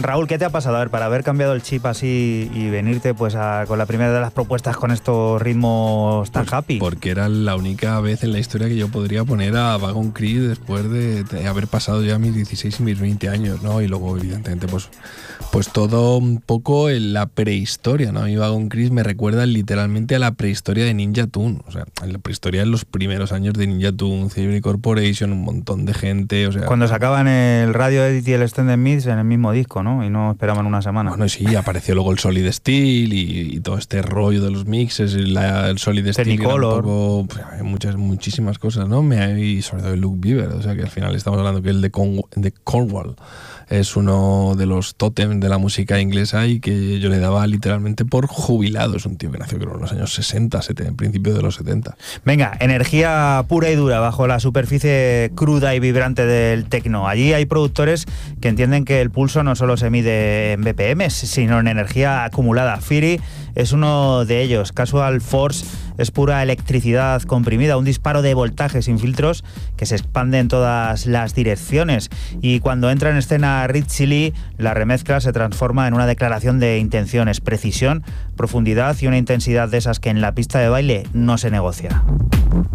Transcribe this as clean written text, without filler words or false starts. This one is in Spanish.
Raúl, ¿qué te ha pasado? A ver, para haber cambiado el chip así y venirte pues con la primera de las propuestas con estos ritmos tan happy. Porque era la única vez en la historia que yo podría poner a Wagon Creed después de haber pasado ya mis 16 y mis 20 años, ¿no? Y luego, evidentemente, pues todo un poco en la prehistoria, ¿no? A mí Wagon Creed me recuerda literalmente a la prehistoria de Ninja Tune, o sea, en la prehistoria en los primeros años de Ninja Tune, Theory Corporation, un montón de gente, o sea... Cuando sacaban el Radio Edit y el Extended Mix en el mismo disco, ¿no? Y no esperaban una semana. Bueno, sí, apareció luego el Solid Steel y todo este rollo de los mixes, el Solid Steel Technicolor. Un poco, hay muchísimas cosas, ¿no? Y sobre todo el Luke Beaver, o sea que al final estamos hablando que el de Cornwall es uno de los tótems de la música inglesa y que yo le daba literalmente por jubilado. Es un tío que nació creo en los años 60, principios de los 70. Venga, energía pura y dura bajo la superficie cruda y vibrante del techno. Allí hay productores que entienden que el pulso no solo se mide en BPM, sino en energía acumulada. Firi es uno de ellos. Casual Force es pura electricidad comprimida, un disparo de voltaje sin filtros que se expande en todas las direcciones. Y cuando entra en escena Richie Lee, la remezcla se transforma en una declaración de intenciones, precisión, profundidad y una intensidad de esas que en la pista de baile no se negocia.